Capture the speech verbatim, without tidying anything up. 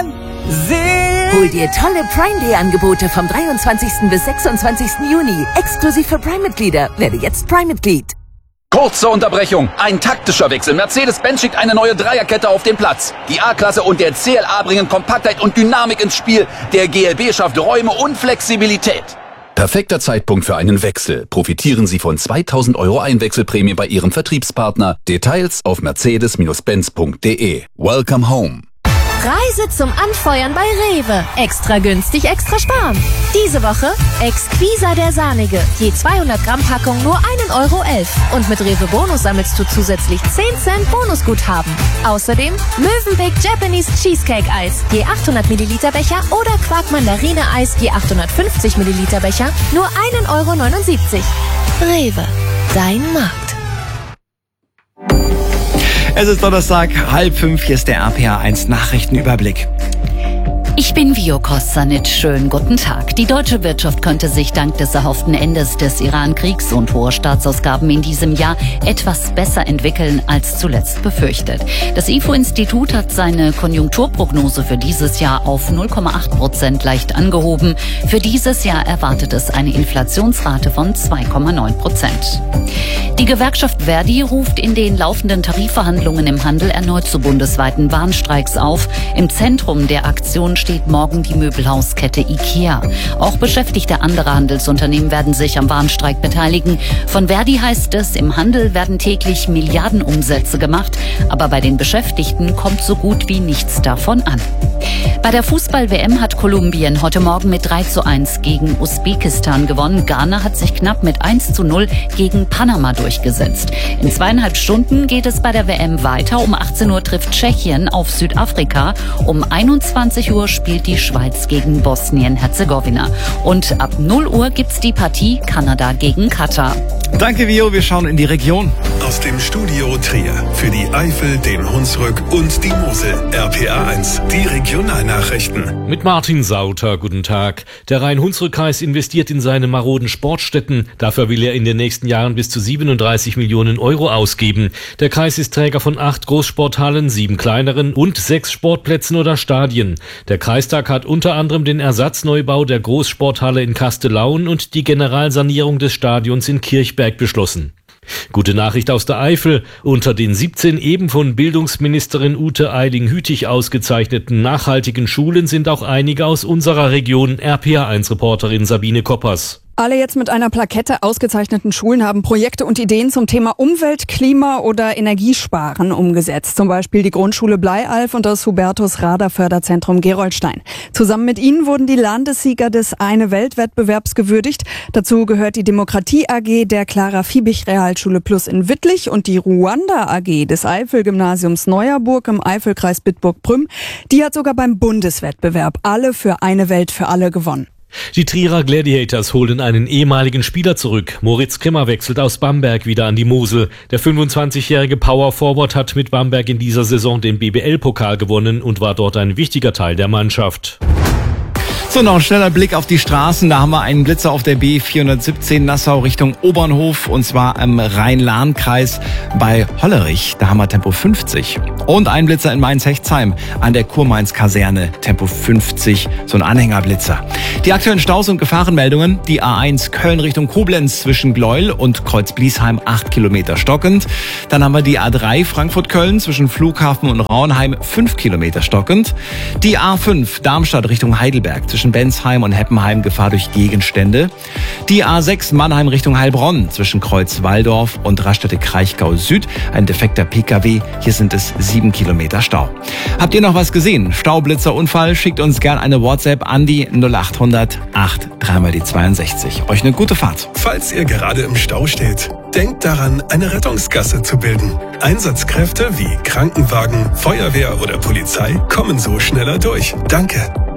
Hol dir tolle Prime Day Angebote vom dreiundzwanzigsten bis sechsundzwanzigsten Juni. Exklusiv für Prime-Mitglieder. Werde jetzt Prime-Mitglied. Kurze Unterbrechung. Ein taktischer Wechsel. Mercedes-Benz schickt eine neue Dreierkette auf den Platz. Die A-Klasse und der C L A bringen Kompaktheit und Dynamik ins Spiel. Der G L B schafft Räume und Flexibilität. Perfekter Zeitpunkt für einen Wechsel. Profitieren Sie von zweitausend Euro Einwechselprämie bei Ihrem Vertriebspartner. Details auf mercedes Benz punkt de. Welcome home. Preise zum Anfeuern bei Rewe. Extra günstig, extra sparen. Diese Woche Exquisa der Sahnige. Je zweihundert Gramm Packung nur ein Euro elf. Und mit Rewe Bonus sammelst du zusätzlich zehn Cent Bonusguthaben. Außerdem Mövenpick Japanese Cheesecake Eis. Je achthundert Milliliter Becher oder Quark Mandarine Eis. Je achthundertfünfzig Milliliter Becher nur ein Euro neunundsiebzig. Rewe. Dein Markt. Es ist Donnerstag, halb fünf, hier ist der R P A eins Nachrichtenüberblick. Ich bin Vio Kostanic. Schönen guten Tag. Die deutsche Wirtschaft könnte sich dank des erhofften Endes des Iran-Kriegs und hoher Staatsausgaben in diesem Jahr etwas besser entwickeln als zuletzt befürchtet. Das I F O-Institut hat seine Konjunkturprognose für dieses Jahr auf null Komma acht Prozent leicht angehoben. Für dieses Jahr erwartet es eine Inflationsrate von zwei Komma neun Prozent. Die Gewerkschaft Verdi ruft in den laufenden Tarifverhandlungen im Handel erneut zu bundesweiten Warnstreiks auf. Im Zentrum der Aktion steht morgen die Möbelhauskette IKEA. Auch Beschäftigte anderer Handelsunternehmen werden sich am Warnstreik beteiligen. Von Verdi heißt es, im Handel werden täglich Milliardenumsätze gemacht, aber bei den Beschäftigten kommt so gut wie nichts davon an. Bei der Fußball-W M hat Kolumbien heute Morgen mit drei zu eins gegen Usbekistan gewonnen. Ghana hat sich knapp mit eins zu null gegen Panama durchgesetzt. In zweieinhalb Stunden geht es bei der W M weiter. Um achtzehn Uhr trifft Tschechien auf Südafrika. Um einundzwanzig Uhr spielt die Schweiz gegen Bosnien-Herzegowina. Und ab null Uhr gibt's die Partie Kanada gegen Katar. Danke, Vio. Wir schauen in die Region. Aus dem Studio Trier für die Eifel, den Hunsrück und die Mosel. R P A eins, die Regionalnachrichten. Mit Martin Sauter, guten Tag. Der Rhein-Hunsrück-Kreis investiert in seine maroden Sportstätten. Dafür will er in den nächsten Jahren bis zu siebenunddreißig Millionen Euro ausgeben. Der Kreis ist Träger von acht Großsporthallen, sieben kleineren und sechs Sportplätzen oder Stadien. Der Kreistag hat unter anderem den Ersatzneubau der Großsporthalle in Kastelaun und die Generalsanierung des Stadions in Kirchberg beschlossen. Gute Nachricht aus der Eifel. Unter den siebzehn eben von Bildungsministerin Ute Eiling-Hütig ausgezeichneten nachhaltigen Schulen sind auch einige aus unserer Region. R P A eins Reporterin Sabine Koppers. Alle jetzt mit einer Plakette ausgezeichneten Schulen haben Projekte und Ideen zum Thema Umwelt, Klima oder Energiesparen umgesetzt. Zum Beispiel die Grundschule Bleialf und das Hubertus Rader Förderzentrum Gerolstein. Zusammen mit ihnen wurden die Landessieger des Eine-Welt-Wettbewerbs gewürdigt. Dazu gehört die Demokratie A G der Clara Fiebig Realschule Plus in Wittlich und die Ruanda A G des Eifel-Gymnasiums Neuerburg im Eifelkreis Bitburg-Prüm. Die hat sogar beim Bundeswettbewerb Alle für eine Welt für alle gewonnen. Die Trierer Gladiators holen einen ehemaligen Spieler zurück. Moritz Krimmer wechselt aus Bamberg wieder an die Mosel. Der fünfundzwanzigjährige Power Forward hat mit Bamberg in dieser Saison den B B L-Pokal gewonnen und war dort ein wichtiger Teil der Mannschaft. So, noch ein schneller Blick auf die Straßen. Da haben wir einen Blitzer auf der B vierhundertsiebzehn Nassau Richtung Obernhof und zwar im Rhein-Lahn-Kreis bei Hollerich. Da haben wir Tempo fünfzig. Und einen Blitzer in Mainz-Hechtsheim an der Kurmainz-Kaserne Tempo fünfzig, so ein Anhängerblitzer. Die aktuellen Staus und Gefahrenmeldungen. Die A eins Köln Richtung Koblenz zwischen Gleuel und Kreuz-Bliesheim acht Kilometer stockend. Dann haben wir die A drei Frankfurt-Köln zwischen Flughafen und Raunheim fünf Kilometer stockend. Die A fünf Darmstadt Richtung Heidelberg zwischen Bensheim und Heppenheim Gefahr durch Gegenstände. Die A sechs Mannheim Richtung Heilbronn zwischen Kreuz-Walldorf und Raststätte-Kraichgau Süd. Ein defekter P K W. Hier sind es sieben Kilometer Stau. Habt ihr noch was gesehen? Staublitzerunfall? Schickt uns gern eine WhatsApp an die null acht hundert acht dreimal die zweiundsechzig. Euch eine gute Fahrt. Falls ihr gerade im Stau steht, denkt daran, eine Rettungsgasse zu bilden. Einsatzkräfte wie Krankenwagen, Feuerwehr oder Polizei kommen so schneller durch. Danke.